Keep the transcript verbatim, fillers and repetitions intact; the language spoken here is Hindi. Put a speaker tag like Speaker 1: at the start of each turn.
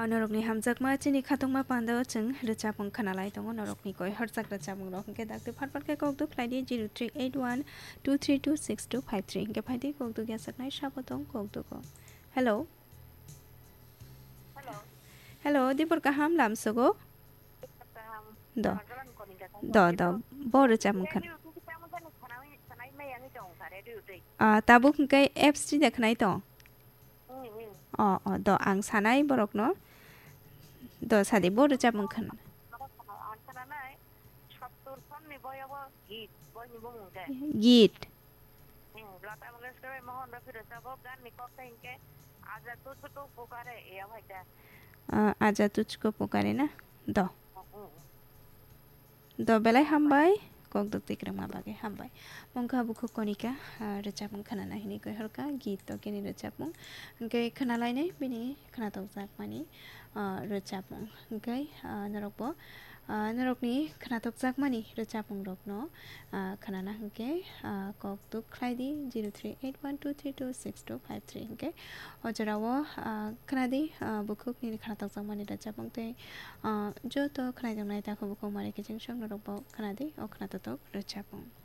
Speaker 1: Norokni hamjakma chini khatongma pando chung rechapung khanalai tongo norokni koi harjak rechapung rok hingke dakte phatpat ke kokdu khlaidi zero three eight one two three two six two five three hingke phaidi kokdu gyasaknai sapotong kokdu ko. Hello.
Speaker 2: Hello.
Speaker 1: Hello, dipur kaham lamsogo. Do.
Speaker 2: Magalan ko ni ka.
Speaker 1: Do do bo rechapung khan.
Speaker 2: Radio tu kita mo kan khanai khanai mai yang jong ka radio tu.
Speaker 1: Ah tabu hingke apps ti dekhnai to.
Speaker 2: Hmm hmm.
Speaker 1: Oh oh do ang sanai borok no. Do sadi bo rechapung khan.
Speaker 2: Ang sanai সত্তর খন ni boy abo git boy ni bong ke.
Speaker 1: Git.
Speaker 2: Hmm Lata Mangeshkar mohon rafi rechabo gan ni ko hingke aja tu tu pokare e bhaita.
Speaker 1: Ah aja तुझको पुकारे ना दो दो बेलाय हामबाय कक दुक तिक्रमा बागे हामबाय मंखा बुखु कनिका रचापं खाना नाहिनि गय हरका गीत तो केनि रचापं गय खाना लाइने बिनि खाना तो जाक मानि रचापं गय नरकबो नरकनि खाना तो जाक मानि रचापं रकनो खाना ना हंके कक दुक खलाइदि zero three eight one two three two six two five three हंके अजरावो खानादि बुखुकनि खाना तो जाक मानि रचापं ते जो तो खाना जंनाय ताखो बुखु मारे के जों संग नरकबो खानादि ओ खाना तो रचापं